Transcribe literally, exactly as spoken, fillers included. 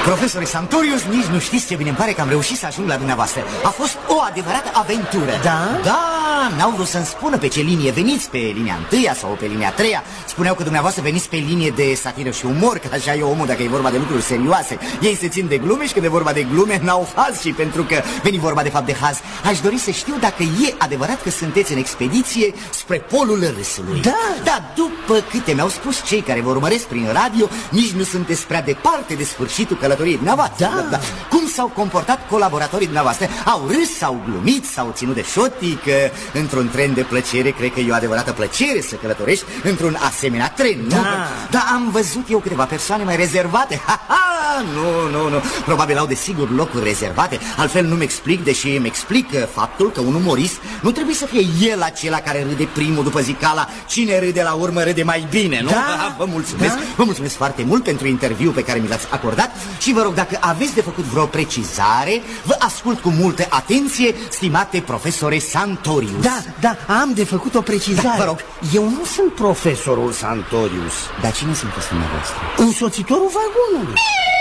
Profesore Santorius, nici nu știți ce bine îmi pare că am reușit să ajung la dumneavoastră. A fost o adevărată aventură. Da? Da, n-au vrut să-mi spună pe ce linie veniți, pe linia întâia sau pe linia treia. Spuneau că dumneavoastră veniți pe linie de satiră și umor, că așa e omul dacă e vorba de lucruri serioase. Ei se țin de glume și când e vorba de glume n-au haz, și pentru că veni vorba de fapt de haz, aș dori să știu dacă e adevărat că sunteți în expediție spre polul râsului. Da. Da, după câte mi-au spus cei care vă urmăresc prin radio, nici nu sunteți prea departe de sfârșitul călătoriei dumneavoastră. Da. Da. Cum s-au comportat colaboratorii dumneavoastră? Au râs, s-au glumit, s-au ținut de șotii, că într-un tren de plăcere, cred că e o adevărată plăcere să călătorești într-un asemenea tren, nu? Da. Da, am văzut eu câteva persoane mai rezervate. Ha, ha, nu, nu, nu. Probabil au desigur locuri rezervate. Altfel nu-mi explic, deși îmi explic faptul că un umorist nu trebuie să fie el acela care râde primul după zicala cine râde la urmă râde mai bine, nu? Da. Vă mulțumesc, da. Vă mulțumesc foarte mult pentru interviu pe care mi l-ați acordat și vă rog, dacă aveți de făcut vreo precizare, vă ascult cu multă atenție, stimate profesore Santorius. Da, da, am de făcut o precizare. Da, vă rog. Eu nu sunt profesorul Santorius. Dar cine sunteți dumneavoastră? Însoțitorul vagonului.